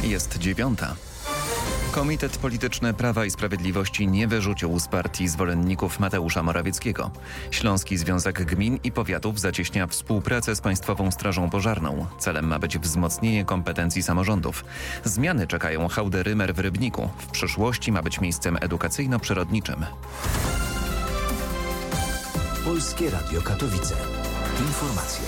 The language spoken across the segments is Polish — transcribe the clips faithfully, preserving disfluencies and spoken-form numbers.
Jest dziewiąta. Komitet Polityczny Prawa i Sprawiedliwości nie wyrzucił z partii zwolenników Mateusza Morawieckiego. Śląski Związek Gmin i Powiatów zacieśnia współpracę z Państwową Strażą Pożarną. Celem ma być wzmocnienie kompetencji samorządów. Zmiany czekają hałdę Rymer w Rybniku. W przyszłości ma być miejscem edukacyjno-przyrodniczym. Polskie Radio Katowice. Informacje.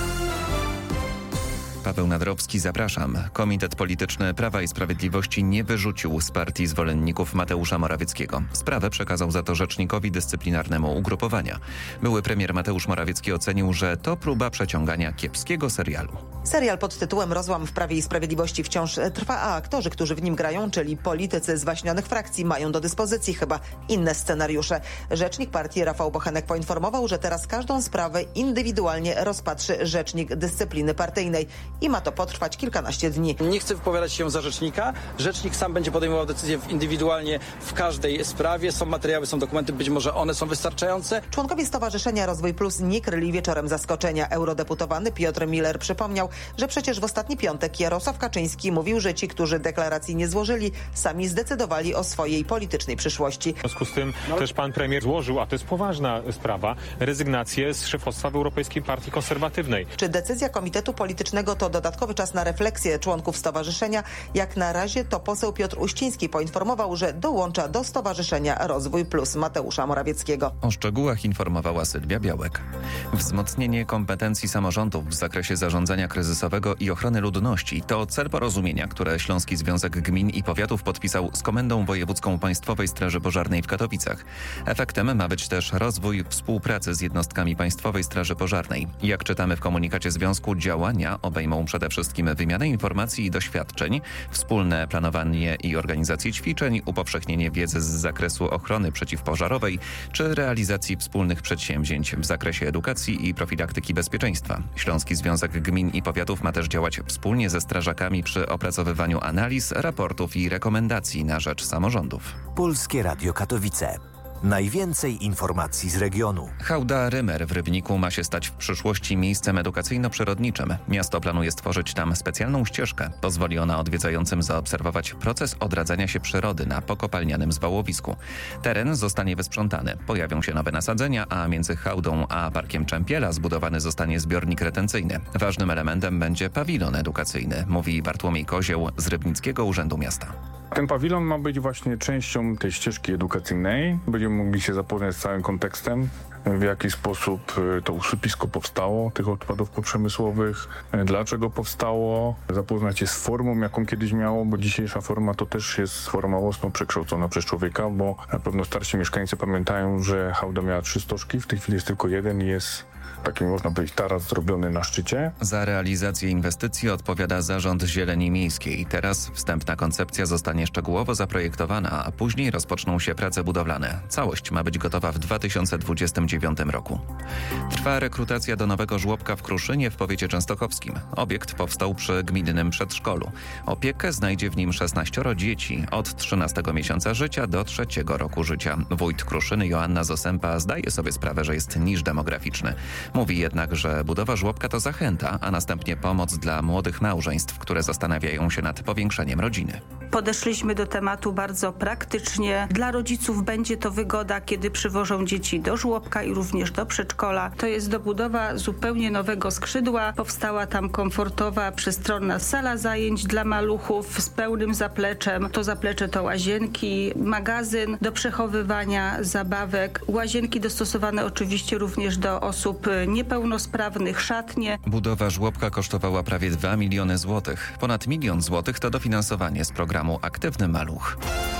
Paweł Nadrowski, zapraszam. Komitet Polityczny Prawa i Sprawiedliwości nie wyrzucił z partii zwolenników Mateusza Morawieckiego. Sprawę przekazał za to rzecznikowi dyscyplinarnemu ugrupowania. Były premier Mateusz Morawiecki ocenił, że to próba przeciągania kiepskiego serialu. Serial pod tytułem Rozłam w Prawie i Sprawiedliwości wciąż trwa, a aktorzy, którzy w nim grają, czyli politycy zwaśnionych frakcji, mają do dyspozycji chyba inne scenariusze. Rzecznik partii Rafał Bochenek poinformował, że teraz każdą sprawę indywidualnie rozpatrzy Rzecznik Dyscypliny Partyjnej. I ma to potrwać kilkanaście dni. Nie chcę wypowiadać się za rzecznika. Rzecznik sam będzie podejmował decyzję indywidualnie w każdej sprawie. Są materiały, są dokumenty, być może one są wystarczające. Członkowie Stowarzyszenia Rozwój Plus nie kryli wieczorem zaskoczenia. Eurodeputowany Piotr Miller przypomniał, że przecież w ostatni piątek Jarosław Kaczyński mówił, że ci, którzy deklaracji nie złożyli, sami zdecydowali o swojej politycznej przyszłości. W związku z tym no. też pan premier złożył, a to jest poważna sprawa, rezygnację z szefostwa w Europejskiej Partii Konserwatywnej. Czy decyzja Komitetu Politycznego to dodatkowy czas na refleksję członków stowarzyszenia? Jak na razie to poseł Piotr Uściński poinformował, że dołącza do Stowarzyszenia Rozwój Plus Mateusza Morawieckiego. O szczegółach informowała Sylwia Białek. Wzmocnienie kompetencji samorządów w zakresie zarządzania kryzysowego i ochrony ludności to cel porozumienia, które Śląski Związek Gmin i Powiatów podpisał z Komendą Wojewódzką Państwowej Straży Pożarnej w Katowicach. Efektem ma być też rozwój współpracy z jednostkami Państwowej Straży Pożarnej. Jak czytamy w komunikacie związku, działania obejmą przede wszystkim wymianę informacji i doświadczeń, wspólne planowanie i organizację ćwiczeń, upowszechnienie wiedzy z zakresu ochrony przeciwpożarowej czy realizacji wspólnych przedsięwzięć w zakresie edukacji i profilaktyki bezpieczeństwa. Śląski Związek Gmin i Powiatów ma też działać wspólnie ze strażakami przy opracowywaniu analiz, raportów i rekomendacji na rzecz samorządów. Polskie Radio Katowice. Najwięcej informacji z regionu. Hałda Rymer w Rybniku ma się stać w przyszłości miejscem edukacyjno-przyrodniczym. Miasto planuje stworzyć tam specjalną ścieżkę. Pozwoli ona odwiedzającym zaobserwować proces odradzania się przyrody na pokopalnianym zwałowisku. Teren zostanie wysprzątany. Pojawią się nowe nasadzenia, a między hałdą a Parkiem Czempiela zbudowany zostanie zbiornik retencyjny. Ważnym elementem będzie pawilon edukacyjny, mówi Bartłomiej Kozieł z Rybnickiego Urzędu Miasta. Ten pawilon ma być właśnie częścią tej ścieżki edukacyjnej. Będziemy mogli się zapoznać z całym kontekstem, w jaki sposób to usypisko powstało, tych odpadów poprzemysłowych, dlaczego powstało, zapoznać się z formą, jaką kiedyś miało, bo dzisiejsza forma to też jest forma mocno przekształcona przez człowieka, bo na pewno starsi mieszkańcy pamiętają, że hałda miała trzy stożki, w tej chwili jest tylko jeden i jest taki, można powiedzieć, taras zrobiony na szczycie. Za realizację inwestycji odpowiada Zarząd Zieleni Miejskiej. Teraz wstępna koncepcja zostanie szczegółowo zaprojektowana, a później rozpoczną się prace budowlane. Całość ma być gotowa w dwa tysiące dwudziestym dziewiątym roku. Trwa rekrutacja do nowego żłobka w Kruszynie w powiecie częstochowskim. Obiekt powstał przy gminnym przedszkolu. Opiekę znajdzie w nim szesnaścioro dzieci od trzynastego miesiąca życia do trzeciego roku życia. Wójt Kruszyny Joanna Zosępa zdaje sobie sprawę, że jest niż demograficzny. Mówi jednak, że budowa żłobka to zachęta, a następnie pomoc dla młodych małżeństw, które zastanawiają się nad powiększeniem rodziny. Podeszliśmy do tematu bardzo praktycznie. Dla rodziców będzie to wygoda, kiedy przywożą dzieci do żłobka i również do przedszkola. To jest dobudowa zupełnie nowego skrzydła. Powstała tam komfortowa, przestronna sala zajęć dla maluchów z pełnym zapleczem. To zaplecze to łazienki, magazyn do przechowywania zabawek, łazienki dostosowane oczywiście również do osób niepełnosprawnych, szatnie. Budowa żłobka kosztowała prawie dwa miliony złotych. Ponad milion złotych to dofinansowanie z programu Aktywny Maluch.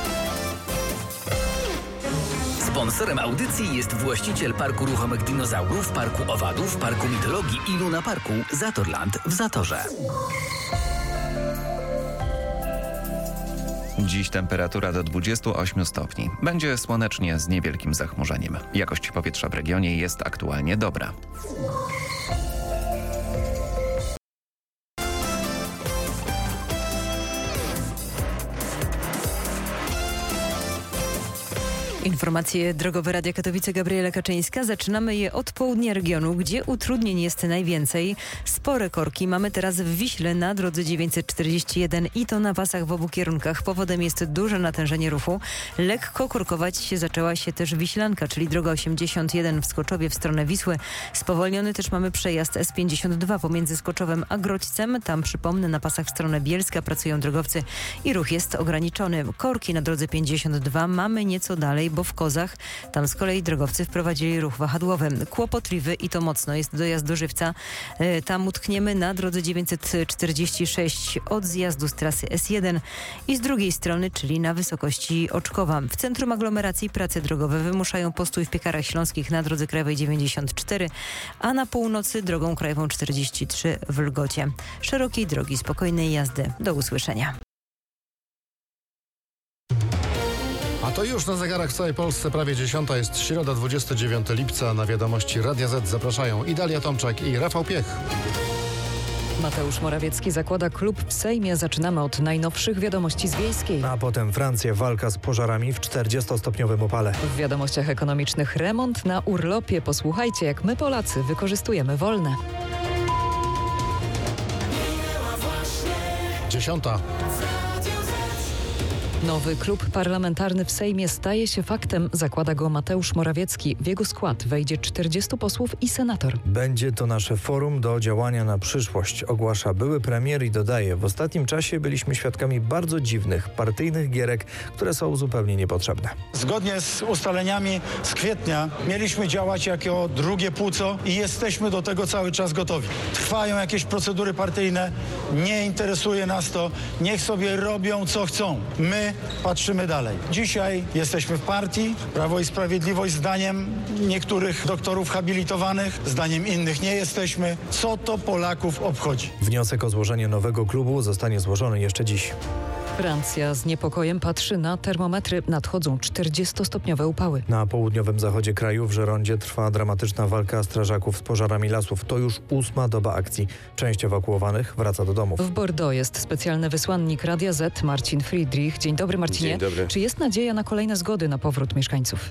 Sponsorem audycji jest właściciel Parku Ruchomych Dinozaurów, Parku Owadów, Parku Mitologii i Luna Parku Zatorland w Zatorze. Dziś temperatura do dwudziestu ośmiu stopni. Będzie słonecznie z niewielkim zachmurzeniem. Jakość powietrza w regionie jest aktualnie dobra. Informacje drogowe Radia Katowice, Gabriela Kaczyńska. Zaczynamy je od południa regionu, gdzie utrudnień jest najwięcej. Spore korki mamy teraz w Wiśle na drodze dziewięćset czterdzieści jeden i to na pasach w obu kierunkach. Powodem jest duże natężenie ruchu. Lekko korkować się zaczęła się też Wiślanka, czyli droga osiemdziesiąt jeden w Skoczowie w stronę Wisły. Spowolniony też mamy przejazd S pięćdziesiąt dwa pomiędzy Skoczowem a Grodźcem. Tam, przypomnę, na pasach w stronę Bielska pracują drogowcy i ruch jest ograniczony. Korki na drodze pięćdziesiąt dwa mamy nieco dalej, bo w Kozach tam z kolei drogowcy wprowadzili ruch wahadłowy. Kłopotliwy i to mocno jest dojazd do Żywca. Tam utkniemy na drodze dziewięćset czterdzieści sześć od zjazdu z trasy S jeden i z drugiej strony, czyli na wysokości Oczkowa. W centrum aglomeracji prace drogowe wymuszają postój w Piekarach Śląskich na drodze krajowej dziewięćdziesiąt cztery, a na północy drogą krajową czterdzieści trzy w Lgocie. Szerokiej drogi, spokojnej jazdy. Do usłyszenia. A to już na zegarach w całej Polsce prawie dziesiąta, jest środa, dwudziestego dziewiątego lipca. Na wiadomości Radia Z zapraszają Idalia Tomczak i Rafał Piech. Mateusz Morawiecki zakłada klub w Sejmie. Zaczynamy od najnowszych wiadomości z Wiejskiej. A potem Francja, walka z pożarami w czterdziestostopniowym upale. W wiadomościach ekonomicznych remont na urlopie. Posłuchajcie, jak my Polacy wykorzystujemy wolne. Dziesiąta. Nowy klub parlamentarny w Sejmie staje się faktem, zakłada go Mateusz Morawiecki. W jego skład wejdzie czterdziestu posłów i senator. Będzie to nasze forum do działania na przyszłość, ogłasza były premier i dodaje: w ostatnim czasie byliśmy świadkami bardzo dziwnych, partyjnych gierek, które są zupełnie niepotrzebne. Zgodnie z ustaleniami z kwietnia mieliśmy działać jako drugie płuco i jesteśmy do tego cały czas gotowi. Trwają jakieś procedury partyjne, nie interesuje nas to, niech sobie robią co chcą. My patrzymy dalej. Dzisiaj jesteśmy w partii. Prawo i Sprawiedliwość zdaniem niektórych doktorów habilitowanych, zdaniem innych nie jesteśmy. Co to Polaków obchodzi? Wniosek o złożenie nowego klubu zostanie złożony jeszcze dziś. Francja z niepokojem patrzy na termometry. Nadchodzą czterdziestostopniowe upały. Na południowym zachodzie kraju w Żerondzie trwa dramatyczna walka strażaków z pożarami lasów. To już ósma doba akcji. Część ewakuowanych wraca do domów. W Bordeaux jest specjalny wysłannik Radia Z, Marcin Friedrich. Dzień dobry, Marcinie. Dzień dobry. Czy jest nadzieja na kolejne zgody na powrót mieszkańców?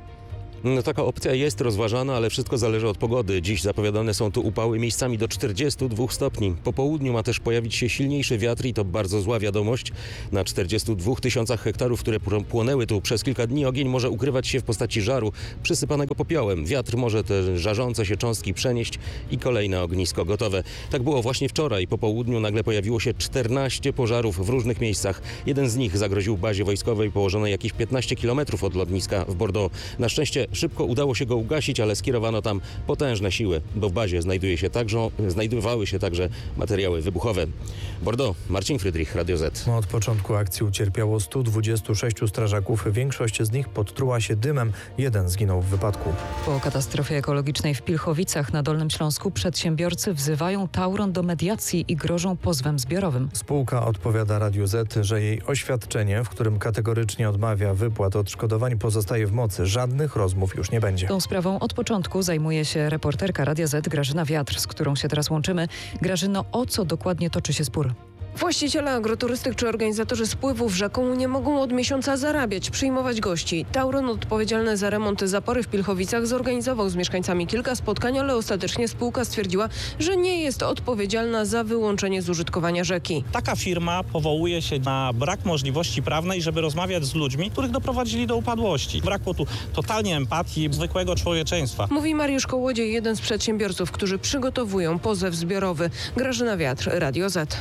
No, taka opcja jest rozważana, ale wszystko zależy od pogody. Dziś zapowiadane są tu upały miejscami do czterdziestu dwóch stopni. Po południu ma też pojawić się silniejszy wiatr i to bardzo zła wiadomość. Na czterdziestu dwóch tysiącach hektarów, które płonęły tu przez kilka dni, ogień może ukrywać się w postaci żaru przysypanego popiołem. Wiatr może te żarzące się cząstki przenieść i kolejne ognisko gotowe. Tak było właśnie wczoraj. Po południu nagle pojawiło się czternaście pożarów w różnych miejscach. Jeden z nich zagroził bazie wojskowej położonej jakieś piętnaście kilometrów od lotniska w Bordeaux. Na szczęście szybko udało się go ugasić, ale skierowano tam potężne siły, bo w bazie znajduje się także, znajdowały się także materiały wybuchowe. Bordeaux, Marcin Friedrich, Radio Z. Od początku akcji ucierpiało stu dwudziestu sześciu strażaków. Większość z nich podtruła się dymem. Jeden zginął w wypadku. Po katastrofie ekologicznej w Pilchowicach na Dolnym Śląsku przedsiębiorcy wzywają Tauron do mediacji i grożą pozwem zbiorowym. Spółka odpowiada Radiu Z, że jej oświadczenie, w którym kategorycznie odmawia wypłat odszkodowań, pozostaje w mocy. Żadnych rozmów już nie będzie. Tą sprawą od początku zajmuje się reporterka Radia Z Grażyna Wiatr, z którą się teraz łączymy. Grażyno, o co dokładnie toczy się spór? Właściciele agroturystyk czy organizatorzy spływów rzeką nie mogą od miesiąca zarabiać, przyjmować gości. Tauron, odpowiedzialny za remont zapory w Pilchowicach, zorganizował z mieszkańcami kilka spotkań, ale ostatecznie spółka stwierdziła, że nie jest odpowiedzialna za wyłączenie z użytkowania rzeki. Taka firma powołuje się na brak możliwości prawnej, żeby rozmawiać z ludźmi, których doprowadzili do upadłości. Brakło tu totalnie empatii, zwykłego człowieczeństwa. Mówi Mariusz Kołodziej, jeden z przedsiębiorców, którzy przygotowują pozew zbiorowy. Grażyna Wiatr, Radio Z.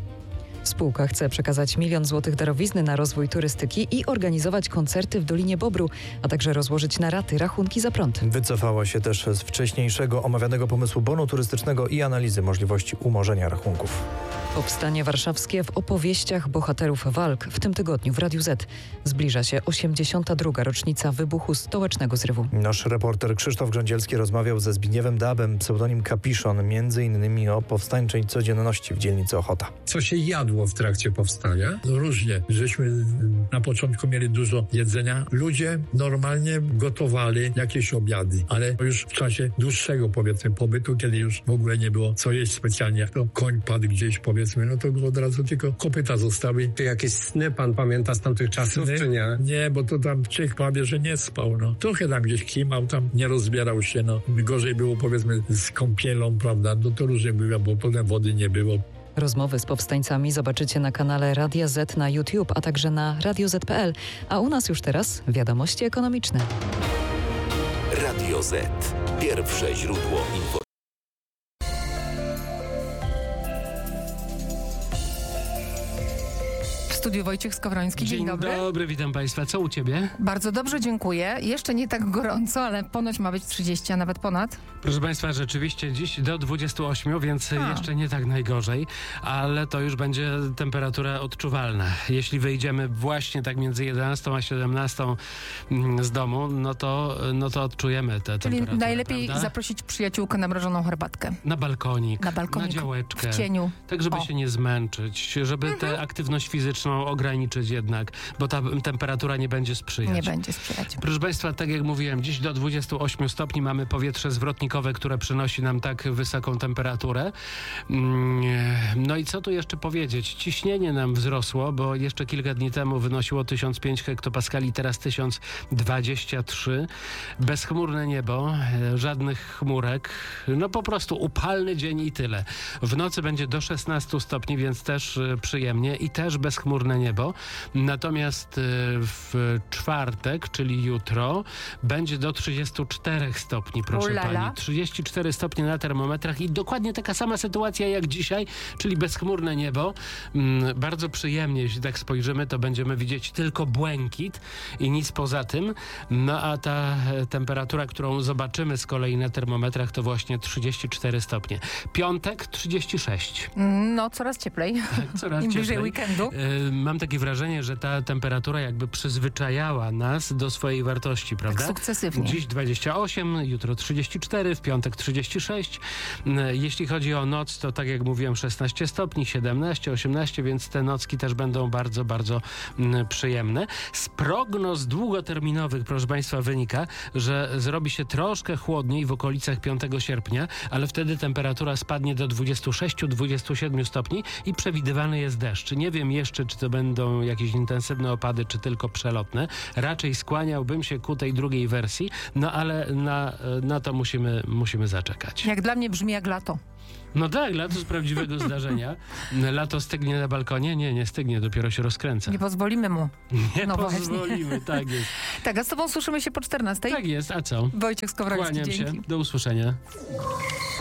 Spółka chce przekazać milion złotych darowizny na rozwój turystyki i organizować koncerty w Dolinie Bobru, a także rozłożyć na raty rachunki za prąd. Wycofała się też z wcześniejszego omawianego pomysłu bonu turystycznego i analizy możliwości umorzenia rachunków. Powstanie warszawskie w opowieściach bohaterów walk. W tym tygodniu w Radiu Z zbliża się osiemdziesiąta druga rocznica wybuchu stołecznego zrywu. Nasz reporter Krzysztof Grządzielski rozmawiał ze Zbigniewem Dabem, pseudonim Kapiszon, między innymi o powstańczej codzienności w dzielnicy Ochota. Co się jadło w trakcie powstania? No różnie. Żeśmy na początku mieli dużo jedzenia. Ludzie normalnie gotowali jakieś obiady, ale już w czasie dłuższego, powiedzmy, pobytu, kiedy już w ogóle nie było co jeść specjalnie, to koń padł gdzieś, powiedzmy, powiedzmy, no to od razu tylko kopyta zostały. Czy jakieś sny pan pamięta z tamtych czasów, Sny? czy nie? Nie, bo to tam Czech prawie, że nie spał, no. Trochę tam gdzieś kimał, tam nie rozbierał się, no. Gorzej było, powiedzmy, z kąpielą, prawda, no to różnie było, bo potem wody nie było. Rozmowy z powstańcami zobaczycie na kanale Radia Z na YouTube, a także na radio zet kropka pe el. A u nas już teraz wiadomości ekonomiczne. Radio Z. Pierwsze źródło informacji. W studiu Wojciech Skowroński. Dzień, Dzień dobry. dobry, witam Państwa. Co u Ciebie? Bardzo dobrze, dziękuję. Jeszcze nie tak gorąco, ale ponoć ma być trzydzieści, a nawet ponad. Proszę Państwa, rzeczywiście dziś do dwudziestu ośmiu, więc A. jeszcze nie tak najgorzej, ale to już będzie temperatura odczuwalna. Jeśli wyjdziemy właśnie tak między jedenastą a siedemnastą mm, z domu, no to, no to odczujemy tę Czyli temperaturę. najlepiej prawda? zaprosić przyjaciółkę na mrożoną herbatkę. Na balkonik, Na balkonik, na działeczkę. w cieniu. Tak, żeby O. się nie zmęczyć, żeby Mhm. tę aktywność fizyczną ograniczyć jednak, bo ta temperatura nie będzie sprzyjać. Nie będzie sprzyjać. Proszę Państwa, tak jak mówiłem, dziś do dwudziestu ośmiu stopni mamy powietrze zwrotnikowe, które przynosi nam tak wysoką temperaturę. Mm, No i co tu jeszcze powiedzieć? Ciśnienie nam wzrosło, bo jeszcze kilka dni temu wynosiło tysiąc pięć hektopaskali, teraz tysiąc dwadzieścia trzy. Bezchmurne niebo, e, żadnych chmurek. No po prostu upalny dzień i tyle. W nocy będzie do szesnastu stopni, więc też e, przyjemnie i też bezchmurne niebo. Natomiast e, w czwartek, czyli jutro, będzie do trzydziestu czterech stopni, proszę Ulala. pani. trzydzieści cztery stopnie na termometrach i dokładnie taka sama sytuacja jak dzisiaj, czyli bezchmurne niebo. Mm, bardzo przyjemnie, jeśli tak spojrzymy, to będziemy widzieć tylko błękit i nic poza tym. No a ta e, temperatura, którą zobaczymy z kolei na termometrach, to właśnie trzydzieści cztery stopnie. Piątek trzydzieści sześć. No, coraz cieplej. Coraz Im bliżej cieplej. weekendu. E, Mam takie wrażenie, że ta temperatura jakby przyzwyczajała nas do swojej wartości, prawda? Tak sukcesywnie. Dziś dwadzieścia osiem, jutro trzydzieści cztery, w piątek trzydzieści sześć. E, Jeśli chodzi o noc, to tak jak mówiłem, szesnaście stopni, siedemnaście, osiemnaście, więc te nocki też będą bardzo, bardzo mm, przyjemne. Z prognoz długoterminowych, proszę Państwa, wynika, że zrobi się troszkę chłodniej w okolicach piątego sierpnia, ale wtedy temperatura spadnie do dwudziestu sześciu, dwudziestu siedmiu stopni i przewidywany jest deszcz. Nie wiem jeszcze, czy to będą jakieś intensywne opady, czy tylko przelotne. Raczej skłaniałbym się ku tej drugiej wersji, no ale na, na to musimy, musimy zaczekać. Jak dla mnie brzmi jak lato. No tak, lato z prawdziwego zdarzenia. Lato stygnie na balkonie? Nie, nie stygnie, dopiero się rozkręca. Nie pozwolimy mu. Nie No pozwolimy, tak jest. Tak, a z tobą słyszymy się po czternastej. Tak jest, a co? Wojciech Skowroński, Kłaniam dzięki. się, do usłyszenia.